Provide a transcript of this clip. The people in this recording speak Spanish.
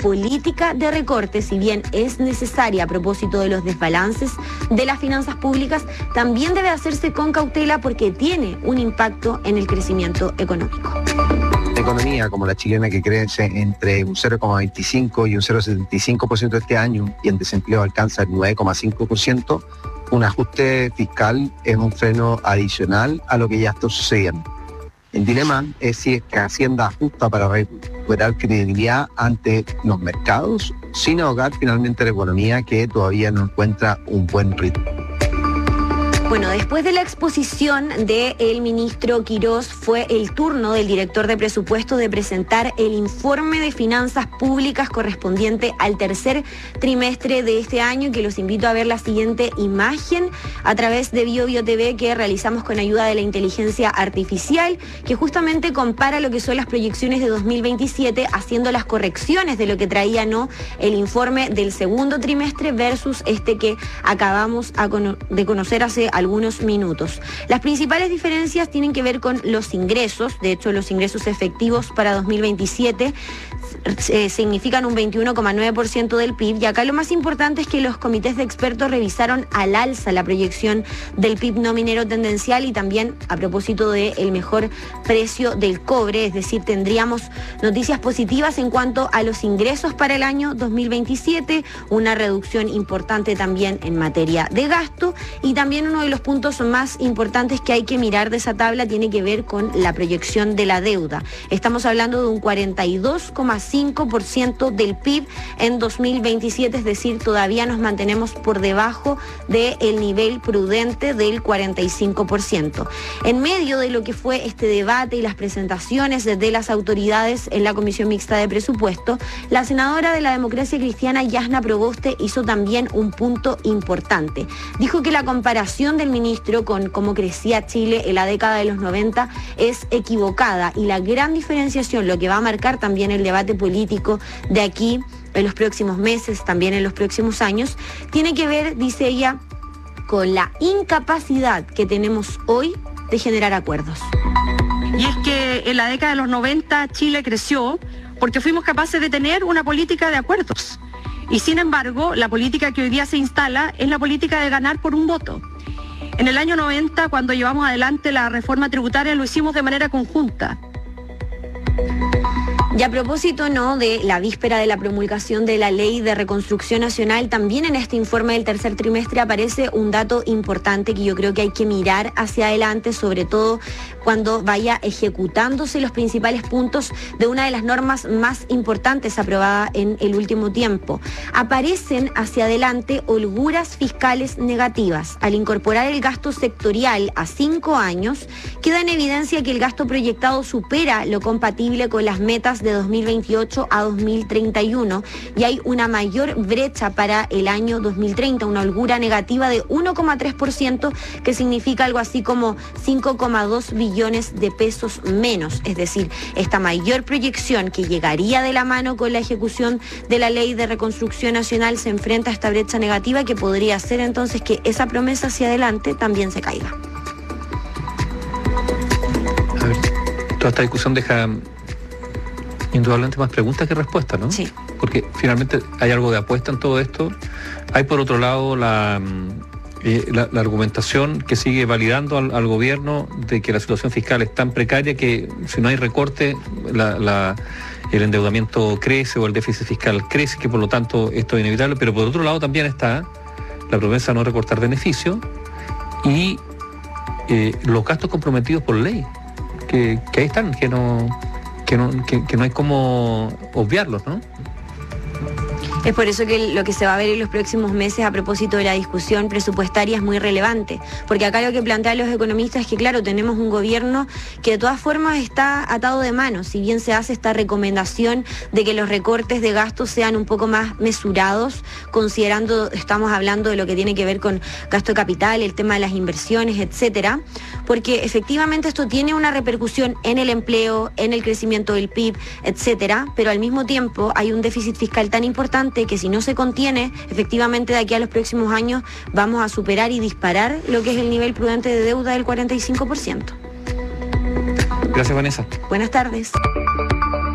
política de recorte, si bien es necesaria a propósito de los desbalances de las finanzas públicas, también debe hacerse con cautela porque tiene un impacto en el crecimiento económico. Economía como la chilena, que crece entre un 0,25 y un 0,75% este año y el desempleo alcanza el 9,5%, un ajuste fiscal es un freno adicional a lo que ya está sucediendo. El dilema es si es que Hacienda ajusta para recuperar credibilidad ante los mercados sin ahogar finalmente la economía, que todavía no encuentra un buen ritmo. Bueno, después de la exposición del ministro Quirós, fue el turno del director de presupuesto de presentar el informe de finanzas públicas correspondiente al tercer trimestre de este año, que los invito a ver la siguiente imagen a través de BioBio TV, que realizamos con ayuda de la inteligencia artificial, que justamente compara lo que son las proyecciones de 2027, haciendo las correcciones de lo que traía el informe del segundo trimestre versus este que acabamos de conocer hace algunos minutos. Las principales diferencias tienen que ver con los ingresos. De hecho, los ingresos efectivos para 2027 significan un 21,9% del PIB, y acá lo más importante es que los comités de expertos revisaron al alza la proyección del PIB no minero tendencial y también a propósito del mejor precio del cobre, es decir, tendríamos noticias positivas en cuanto a los ingresos para el año 2027, una reducción importante también en materia de gasto, y también uno de los puntos más importantes que hay que mirar de esa tabla tiene que ver con la proyección de la deuda. Estamos hablando de un 42,5% del PIB en 2027, es decir, todavía nos mantenemos por debajo del nivel prudente del 45%. En medio de lo que fue este debate y las presentaciones de las autoridades en la Comisión Mixta de Presupuesto, la senadora de la Democracia Cristiana, Yasna Proboste, hizo también un punto importante. Dijo que la comparación del ministro con cómo crecía Chile en la década de los 90 es equivocada, y la gran diferenciación, lo que va a marcar también el debate político de aquí en los próximos meses, también en los próximos años, tiene que ver, dice ella, con la incapacidad que tenemos hoy de generar acuerdos. Y es que en la década de los 90 Chile creció porque fuimos capaces de tener una política de acuerdos. Y sin embargo, la política que hoy día se instala es la política de ganar por un voto. En el año 90, cuando llevamos adelante la reforma tributaria, lo hicimos de manera conjunta. Y a propósito de la víspera de la promulgación de la Ley de Reconstrucción Nacional, también en este informe del tercer trimestre aparece un dato importante que yo creo que hay que mirar hacia adelante, sobre todo cuando vaya ejecutándose los principales puntos de una de las normas más importantes aprobada en el último tiempo. Aparecen hacia adelante holguras fiscales negativas. Al incorporar el gasto sectorial a 5 años, queda en evidencia que el gasto proyectado supera lo compatible con las metas de 2028 a 2031, y hay una mayor brecha para el año 2030, una holgura negativa de 1,3%, que significa algo así como 5,2 billones de pesos menos. Es decir, esta mayor proyección que llegaría de la mano con la ejecución de la Ley de Reconstrucción Nacional se enfrenta a esta brecha negativa, que podría hacer entonces que esa promesa hacia adelante también se caiga. A ver, toda esta discusión deja indudablemente más preguntas que respuestas, ¿no? Sí. Porque finalmente hay algo de apuesta en todo esto. Hay por otro lado la argumentación que sigue validando al gobierno de que la situación fiscal es tan precaria que si no hay recorte el endeudamiento crece o el déficit fiscal crece, que por lo tanto esto es inevitable. Pero por otro lado también está la promesa de no recortar beneficios y los gastos comprometidos por ley, que ahí están, que no hay cómo obviarlos, ¿no? Es por eso que lo que se va a ver en los próximos meses a propósito de la discusión presupuestaria es muy relevante, porque acá lo que plantean los economistas es que, claro, tenemos un gobierno que de todas formas está atado de manos. Si bien se hace esta recomendación de que los recortes de gastos sean un poco más mesurados, considerando, estamos hablando de lo que tiene que ver con gasto de capital, el tema de las inversiones, etcétera, porque efectivamente esto tiene una repercusión en el empleo, en el crecimiento del PIB, etcétera, pero al mismo tiempo hay un déficit fiscal tan importante que si no se contiene, efectivamente de aquí a los próximos años vamos a superar y disparar lo que es el nivel prudente de deuda del 45%. Gracias, Vanessa. Buenas tardes.